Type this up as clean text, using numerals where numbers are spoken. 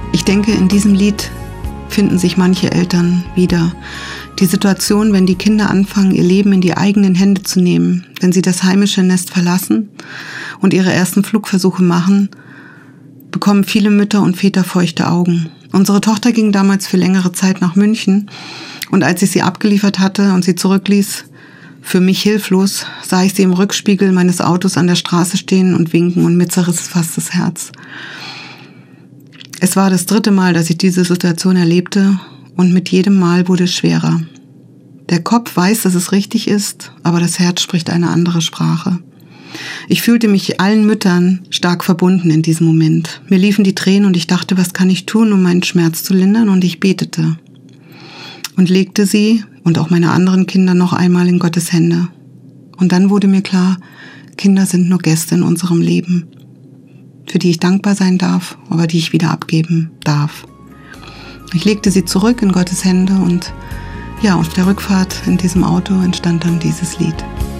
Ich denke, in diesem Lied finden sich manche Eltern wieder. Die Situation, wenn die Kinder anfangen, ihr Leben in die eigenen Hände zu nehmen, wenn sie das heimische Nest verlassen und ihre ersten Flugversuche machen, bekommen viele Mütter und Väter feuchte Augen. Unsere Tochter ging damals für längere Zeit nach München und als ich sie abgeliefert hatte und sie zurückließ, für mich hilflos, sah ich sie im Rückspiegel meines Autos an der Straße stehen und winken und mir zerriss fast das Herz. Es war das 3. Mal, dass ich diese Situation erlebte und mit jedem Mal wurde es schwerer. Der Kopf weiß, dass es richtig ist, aber das Herz spricht eine andere Sprache. Ich fühlte mich allen Müttern stark verbunden in diesem Moment. Mir liefen die Tränen und ich dachte, was kann ich tun, um meinen Schmerz zu lindern? Und ich betete und legte sie und auch meine anderen Kinder noch einmal in Gottes Hände. Und dann wurde mir klar, Kinder sind nur Gäste in unserem Leben, für die ich dankbar sein darf, aber die ich wieder abgeben darf. Ich legte sie zurück in Gottes Hände und ja, auf der Rückfahrt in diesem Auto entstand dann dieses Lied.